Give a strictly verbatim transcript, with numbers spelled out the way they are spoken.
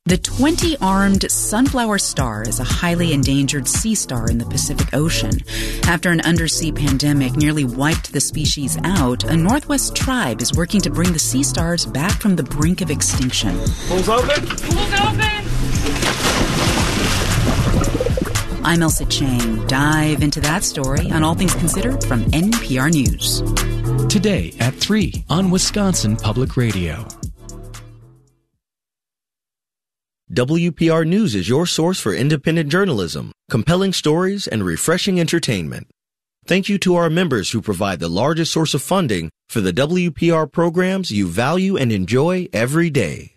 The twenty-armed sunflower star is a highly endangered sea star in the Pacific Ocean. After an undersea pandemic nearly wiped the species out, a Northwest tribe is working to bring the sea stars back from the brink of extinction. Pools open? Pools open! I'm Elsa Chang. Dive into that story on All Things Considered from N P R News. Today at three on Wisconsin Public Radio. W P R News is your source for independent journalism, compelling stories, and refreshing entertainment. Thank you to our members who provide the largest source of funding for the W P R programs you value and enjoy every day.